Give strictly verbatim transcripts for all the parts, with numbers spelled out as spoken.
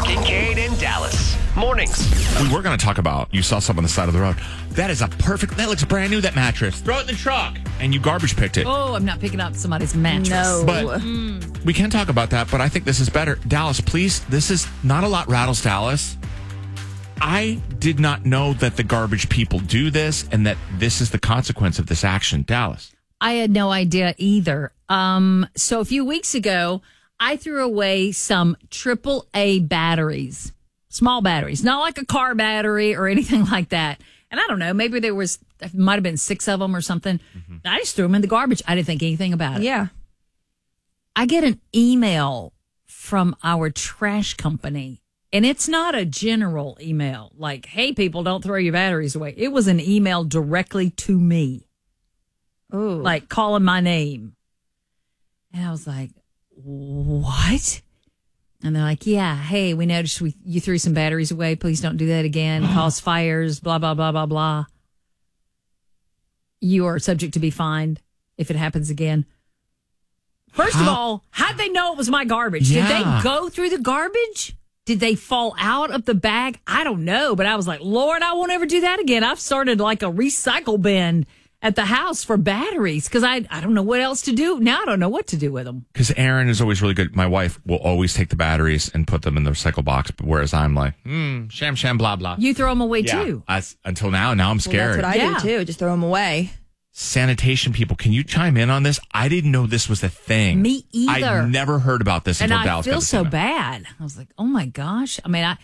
Kincaid and Dallas. Mornings. We were going to talk about, you saw something on the side of the road. That is a perfect, that looks brand new, that mattress. Throw it in the truck. And you garbage picked it. Oh, I'm not picking up somebody's mattress. No. But mm. we can talk about that, but I think this is better. Dallas, please, this is not a lot rattles Dallas. I did not know that the garbage people do this and that this is the consequence of this action. Dallas. I had no idea either. Um, so a few weeks ago, I threw away some triple A batteries, small batteries, not like a car battery or anything like that. And I don't know, maybe there was, it might have been six of them or something. Mm-hmm. I just threw them in the garbage. I didn't think anything about it. Yeah. I get an email from our trash company, and it's not a general email like, hey, people, don't throw your batteries away. It was an email directly to me. Ooh. Like calling my name. And I was like, what? And they're like, yeah, hey, we noticed we you threw some batteries away. Please don't do that again. Cause fires, blah, blah, blah, blah, blah. You are subject to be fined if it happens again. First How? of all, how'd they know it was my garbage? Yeah. Did they go through the garbage? Did they fall out of the bag? I don't know. But I was like, Lord, I won't ever do that again. I've started like a recycle bin at the house for batteries because I, I don't know what else to do. Now I don't know what to do with them. Because Aaron is always really good. My wife will always take the batteries and put them in the recycle box, whereas I'm like, hmm, sham, sham, blah, blah. You throw them away yeah, too. I, until now, now I'm scared. Well, that's what I yeah. do too. Just throw them away. Sanitation people, can you chime in on this? I didn't know this was a thing. Me either. I never heard about this and until I Dallas. I feel so bad. I was like, oh my gosh. I mean, I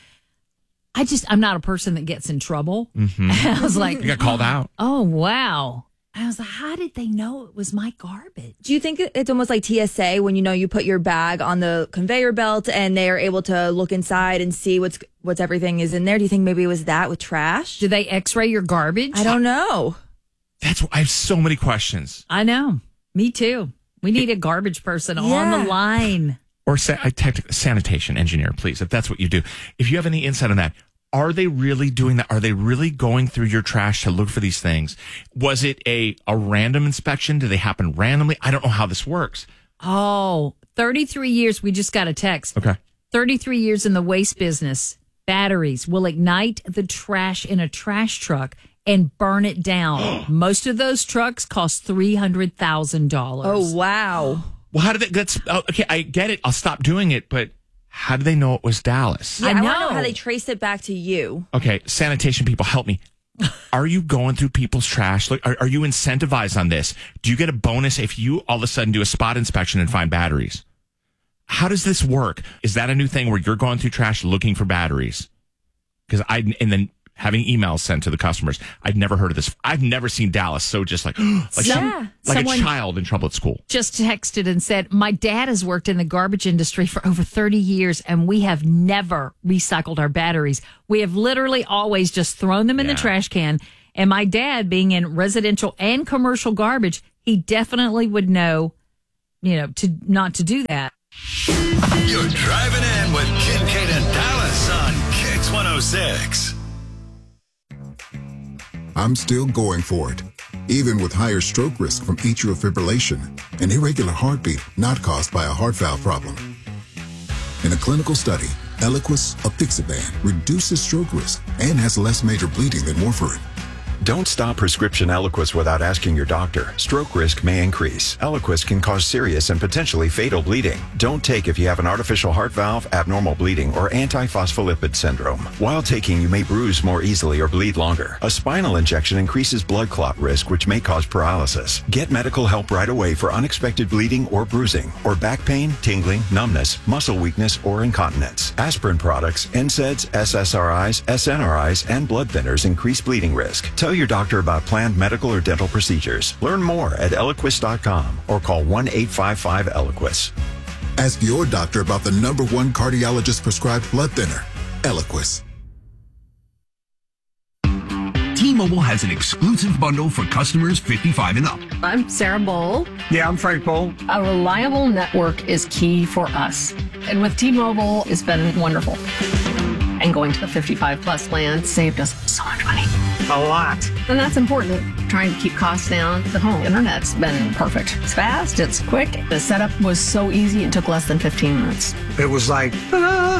I just, I'm not a person that gets in trouble. Mm-hmm. I was like, you got called out. Oh, wow. I was like, how did they know it was my garbage? Do you think it's almost like T S A when, you know, you put your bag on the conveyor belt and they are able to look inside and see what's what's everything is in there? Do you think maybe it was that with trash? Do they x-ray your garbage? I don't know. That's I have so many questions. I know. Me too. We need a garbage person yeah. on the line. Or sa- a tech- sanitation engineer, please, if that's what you do. If you have any insight on that, are they really doing that? Are they really going through your trash to look for these things? Was it a, a random inspection? Did they happen randomly? I don't know how this works. Oh, thirty-three years. We just got a text. Okay. thirty-three years in the waste business. Batteries will ignite the trash in a trash truck and burn it down. Most of those trucks cost three hundred thousand dollars. Oh, wow. Well, how did it get? Oh, okay, I get it. I'll stop doing it, but how did they know it was Dallas? Yeah, I, I know. want to know how they traced it back to you. Okay, sanitation people, help me. Are you going through people's trash? Like, are, are you incentivized on this? Do you get a bonus if you all of a sudden do a spot inspection and find batteries? How does this work? Is that a new thing where you're going through trash looking for batteries? Because I and then having emails sent to the customers. I'd never heard of this. I've never seen Dallas so just like like, Yeah. like a Someone child in trouble at school. just texted and said, my dad has worked in the garbage industry for over thirty years, and we have never recycled our batteries. We have literally always just thrown them in Yeah. the trash can. And my dad, being in residential and commercial garbage, he definitely would know, you know, to not to do that. You're driving in with Kincaid and Dallas on Kix one oh six. I'm still going for it, even with higher stroke risk from atrial fibrillation, an irregular heartbeat not caused by a heart valve problem. In a clinical study, Eliquis, apixaban, reduces stroke risk and has less major bleeding than warfarin. Don't stop prescription Eliquis without asking your doctor. Stroke risk may increase. Eliquis can cause serious and potentially fatal bleeding. Don't take if you have an artificial heart valve, abnormal bleeding, or antiphospholipid syndrome. While taking, you may bruise more easily or bleed longer. A spinal injection increases blood clot risk, which may cause paralysis. Get medical help right away for unexpected bleeding or bruising, or back pain, tingling, numbness, muscle weakness, or incontinence. Aspirin products, N SAIDs, S S R Is, S N R Is, and blood thinners increase bleeding risk. Tell your doctor about planned medical or dental procedures. Learn more at Eliquis dot com or call one eight five five Eliquis. Ask your doctor about the number one cardiologist prescribed blood thinner, Eliquis. T-Mobile has an exclusive bundle for customers fifty-five and up. I'm Sarah Bowl. Yeah, I'm Frank Bowl. A reliable network is key for us. And with T-Mobile, it's been wonderful. And going to the fifty-five plus plan saved us so much money. a lot. And that's important. Trying to keep costs down. The home internet's been perfect. It's fast, it's quick. The setup was so easy, it took less than fifteen minutes. It was like, ah.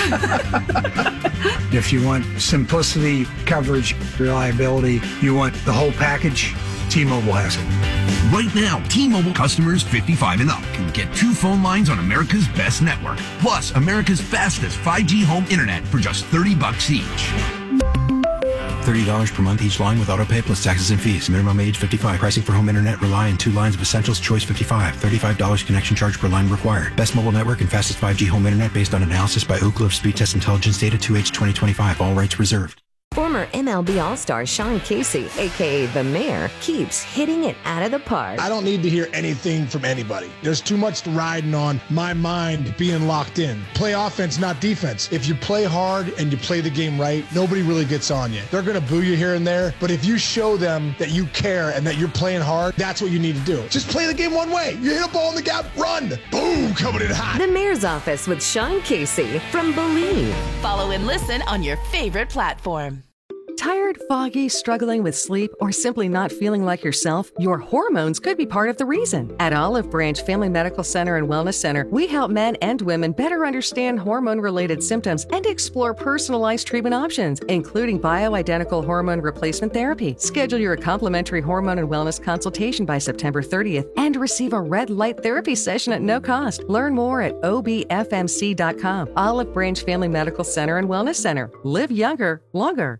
If you want simplicity, coverage, reliability, you want the whole package, T-Mobile has it. Right now, T-Mobile customers fifty-five and up can get two phone lines on America's best network, plus America's fastest five G home internet for just thirty bucks each. thirty dollars per month each line with autopay plus taxes and fees. Minimum age fifty-five. Pricing for home internet rely on two lines of Essentials Choice fifty-five. thirty-five dollars connection charge per line required. Best mobile network and fastest five G home internet based on analysis by Ookla of Speed Test Intelligence data two H twenty twenty-five. All rights reserved. Former M L B All-Star Sean Casey, a k a. The Mayor, keeps hitting it out of the park. I don't need to hear anything from anybody. There's too much riding on my mind being locked in. Play offense, not defense. If you play hard and you play the game right, nobody really gets on you. They're going to boo you here and there, but if you show them that you care and that you're playing hard, that's what you need to do. Just play the game one way. You hit a ball in the gap, run. Boom, coming in hot. The Mayor's Office with Sean Casey from Believe. Follow and listen on your favorite platform. Tired, foggy, struggling with sleep, or simply not feeling like yourself? Your hormones could be part of the reason. At Olive Branch Family Medical Center and Wellness Center, we help men and women better understand hormone-related symptoms and explore personalized treatment options, including bioidentical hormone replacement therapy. Schedule your complimentary hormone and wellness consultation by September thirtieth and receive a red light therapy session at no cost. Learn more at O B F M C dot com. Olive Branch Family Medical Center and Wellness Center. Live younger, longer.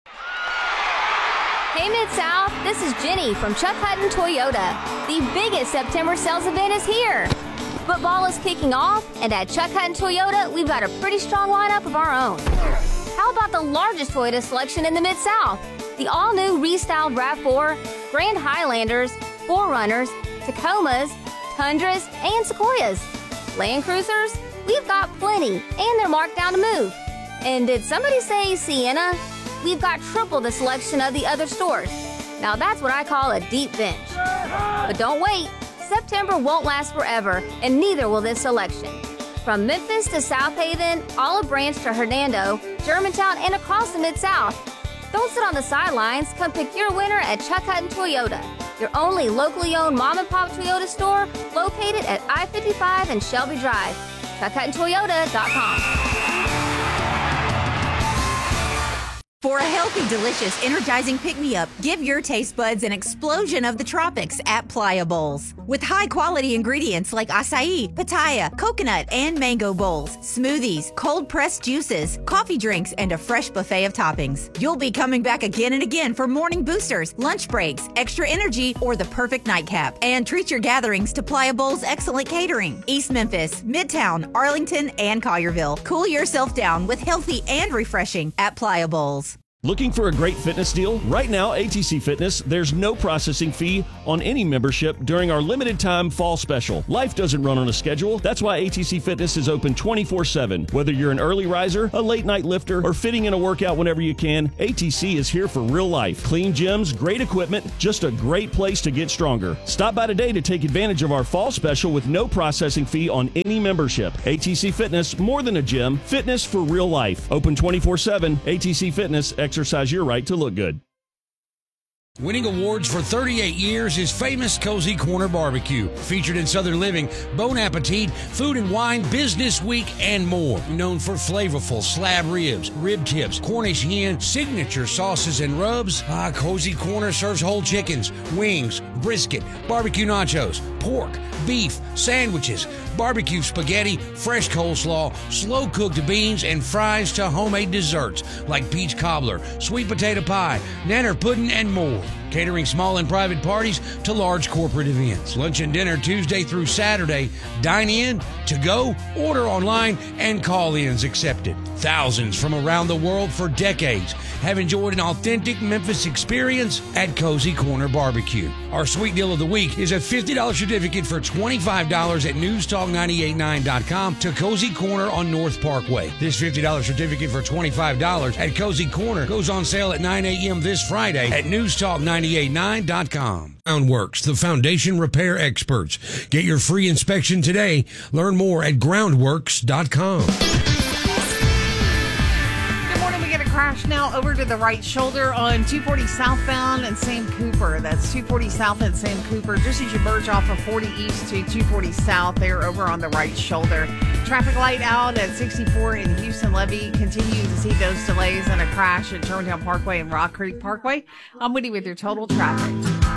Hey Mid-South, this is Jenny from Chuck Hutton Toyota. The biggest September sales event is here. Football is kicking off, and at Chuck Hutton Toyota, we've got a pretty strong lineup of our own. How about the largest Toyota selection in the Mid-South? The all-new restyled RAV four, Grand Highlanders, four runners, Tacomas, Tundras, and Sequoias. Land Cruisers? We've got plenty, and they're marked down to move. And did somebody say Sienna? We've got triple the selection of the other stores. Now that's what I call a deep bench. But don't wait, September won't last forever, and neither will this selection. From Memphis to South Haven, Olive Branch to Hernando, Germantown, and across the Mid-South. Don't sit on the sidelines, come pick your winner at Chuck Hutton Toyota, your only locally owned mom and pop Toyota store located at I fifty-five and Shelby Drive. Chuck Hutton Toyota dot com. For a healthy, delicious, energizing pick-me-up, give your taste buds an explosion of the tropics at Playa Bowls. With high-quality ingredients like acai, pitaya, coconut, and mango bowls, smoothies, cold-pressed juices, coffee drinks, and a fresh buffet of toppings. You'll be coming back again and again for morning boosters, lunch breaks, extra energy, or the perfect nightcap. And treat your gatherings to Playa Bowls' excellent catering. East Memphis, Midtown, Arlington, and Collierville. Cool yourself down with healthy and refreshing at Playa Bowls. Looking for a great fitness deal? Right now, A T C Fitness, there's no processing fee on any membership during our limited time fall special. Life doesn't run on a schedule. That's why A T C Fitness is open twenty-four seven. Whether you're an early riser, a late night lifter, or fitting in a workout whenever you can, A T C is here for real life. Clean gyms, great equipment, just a great place to get stronger. Stop by today to take advantage of our fall special with no processing fee on any membership. A T C Fitness, more than a gym, fitness for real life. Open twenty-four seven. A T C Fitness, exercise your right to look good. Winning awards for thirty-eight years is famous Cozy Corner Barbecue. Featured in Southern Living, Bon Appetit, Food and Wine, Business Week, and more. Known for flavorful slab ribs, rib tips, Cornish hen, signature sauces and rubs, ah, Cozy Corner serves whole chickens, wings, brisket, barbecue nachos, pork, beef, sandwiches, barbecue spaghetti, fresh coleslaw, slow-cooked beans, and fries to homemade desserts like peach cobbler, sweet potato pie, nanner pudding, and more. Catering small and private parties to large corporate events. Lunch and dinner Tuesday through Saturday. Dine in, to go, order online, and call-ins accepted. Thousands from around the world for decades have enjoyed an authentic Memphis experience at Cozy Corner Barbecue. Our sweet deal of the week is a fifty dollars certificate for twenty-five dollars at news talk nine eight nine dot com to Cozy Corner on North Parkway. This fifty dollars certificate for twenty-five dollars at Cozy Corner goes on sale at nine a.m. this Friday at news talk nine eight nine dot com. Groundworks, the foundation repair experts. Get your free inspection today. Learn more at groundworks dot com. Good morning. We get a crash crash now over to the right shoulder on two forty southbound and Sam Cooper. That's two forty south and Sam Cooper. Just as you merge off of forty east to two forty south, they're over on the right shoulder. Traffic light out at sixty-four in Houston Levee. Continuing to see those delays and a crash at Germantown Parkway and Rock Creek Parkway. I'm Woody with your total traffic.